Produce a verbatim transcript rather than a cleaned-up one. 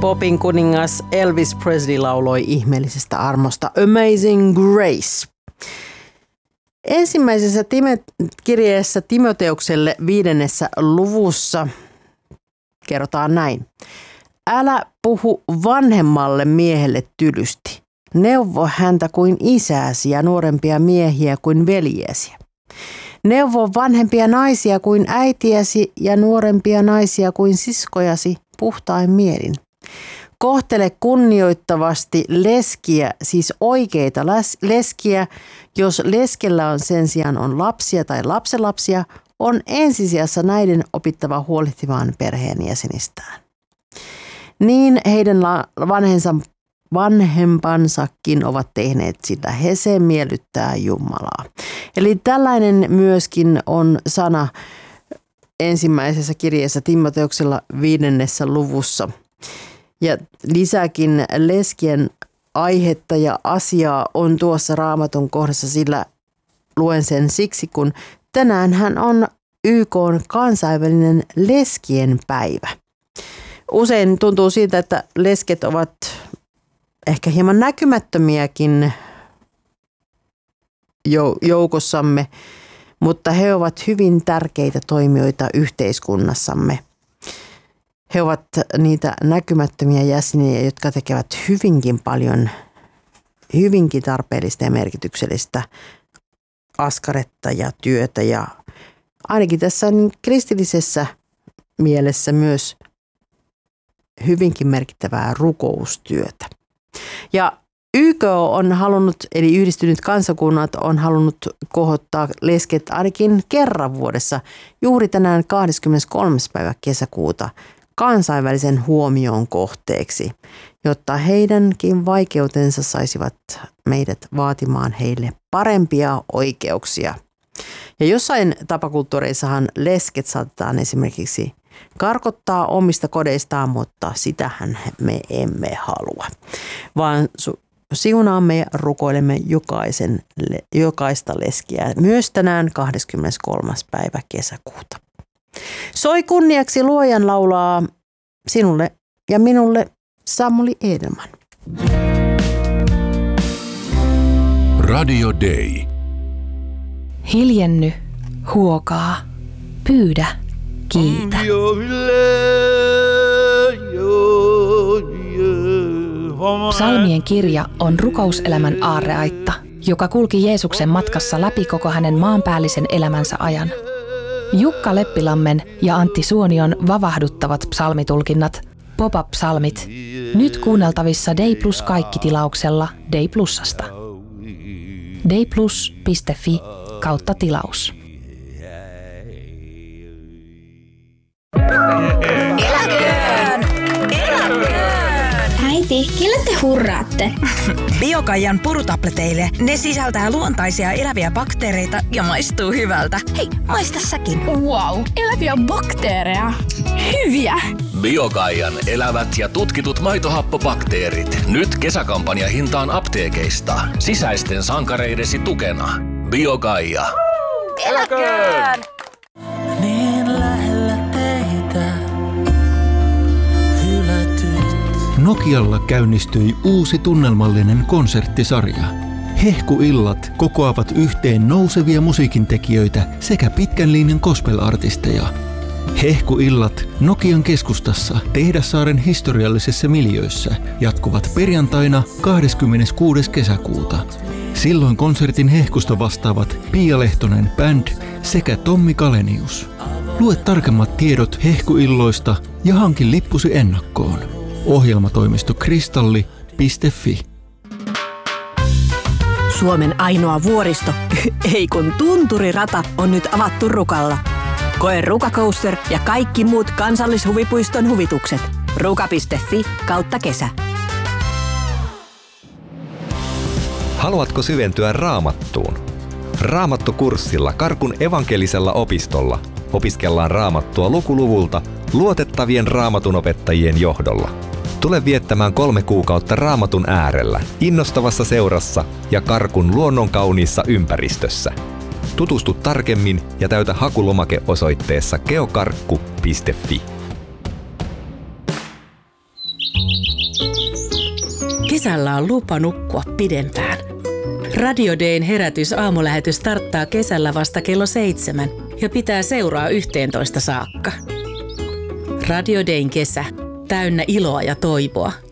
Popin kuningas Elvis Presley lauloi ihmeellisestä armosta Amazing Grace. Ensimmäisessä Time- kirjeessä Timoteukselle viidennessä luvussa kerrotaan näin. Älä puhu vanhemmalle miehelle tylysti. Neuvo häntä kuin isääsi ja nuorempia miehiä kuin veljiäsi. Neuvo vanhempia naisia kuin äitiäsi ja nuorempia naisia kuin siskojasi puhtain mielin. Kohtele kunnioittavasti leskiä, siis oikeita leskiä. Jos leskellä on sen sijaan on lapsia tai lapsenlapsia, on ensisijassa näiden opittava huolehtimaan perheenjäsenistään. Niin heidän vanhensa, vanhempansakin ovat tehneet sitä, he se miellyttää Jumalaa. Eli tällainen myöskin on sana ensimmäisessä kirjeessä Timoteuksella viidennessä luvussa. Ja lisäkin leskien aihetta ja asiaa on tuossa Raamatun kohdassa, sillä luen sen siksi, kun tänään hän on Y K:n kansainvälinen leskien päivä. Usein tuntuu siltä, että lesket ovat ehkä hieman näkymättömiäkin joukossamme, mutta he ovat hyvin tärkeitä toimijoita yhteiskunnassamme. He ovat niitä näkymättömiä jäseniä, jotka tekevät hyvinkin paljon, hyvinkin tarpeellista ja merkityksellistä askaretta ja työtä ja ainakin tässä niin kristillisessä mielessä myös hyvinkin merkittävää rukoustyötä. Ja Y K on halunnut, eli Yhdistynyt kansakunnat on halunnut kohottaa lesket ainakin kerran vuodessa juuri tänään kahdeskymmeneskolmas päivä kesäkuuta kansainvälisen huomion kohteeksi, jotta heidänkin vaikeutensa saisivat meidät vaatimaan heille parempia oikeuksia. Ja jossain tapakulttuureissahan lesket saatetaan esimerkiksi karkottaa omista kodeistaan, mutta sitähän me emme halua, vaan siunaamme ja rukoilemme jokaisen, jokaista leskiä myös tänään kahdeskymmeneskolmas päivä kesäkuuta. Soi kunniaksi Luojan laulaa sinulle ja minulle Samuli Edelman. Radio Day. Hiljenny, huokaa, pyydä, kiitä. Psalmien kirja on rukouselämän aarreaitta, joka kulki Jeesuksen matkassa läpi koko hänen maanpäällisen elämänsä ajan. Jukka Leppilammen ja Antti Suonion vavahduttavat psalmitulkinnat, pop-up-psalmit, nyt kuunneltavissa Day Plus kaikki-tilauksella Day Plusasta. dayplus piste fi kautta tilaus. Eläköön! Eläköön! Äiti, kelle te hurraatte? Biokaijan purutableteille. Ne sisältää luontaisia eläviä bakteereita ja maistuu hyvältä. Hei, maista säkin. Wow, eläviä bakteereja. Hyviä! Biokaijan elävät ja tutkitut maitohappobakteerit. Nyt kesäkampanja hintaan apteekeista. Sisäisten sankareidesi tukena. Biokaija. Eläköön! Niin lähellä teitä hylätyt. Nokialla käynnistyi uusi tunnelmallinen konserttisarja. Hehkuillat kokoavat yhteen nousevia musiikintekijöitä sekä pitkän linjan gospel-artisteja. Hehkuillat Nokian keskustassa Tehdassaaren historiallisessa miljöössä jatkuvat perjantaina kahdeskymmeneskuudes kesäkuuta. Silloin konsertin hehkusta vastaavat Pia Lehtonen Band sekä Tommi Kalenius. Lue tarkemmat tiedot hehkuilloista ja hankin lippusi ennakkoon. Ohjelmatoimisto kristalli piste fi. Suomen ainoa vuoristo, ei kun tunturirata, on nyt avattu Rukalla. Koe Ruka Coaster ja kaikki muut kansallishuvipuiston huvitukset. ruka piste fi kautta kesä. Haluatko syventyä Raamattuun? Raamattukurssilla Karkun evankelisella opistolla opiskellaan Raamattua lukuluvulta luotettavien raamatunopettajien johdolla. Tule viettämään kolme kuukautta Raamatun äärellä, innostavassa seurassa ja Karkun luonnonkauniissa ympäristössä. Tutustu tarkemmin ja täytä hakulomake osoitteessa geokarkku piste fi. kesällä on lupa nukkua pidempään. Radio Dayn herätys aamulähetys starttaa kesällä vasta kello seitsemän ja pitää seuraa yhteentoista saakka. Radio Dayn kesä, täynnä iloa ja toivoa.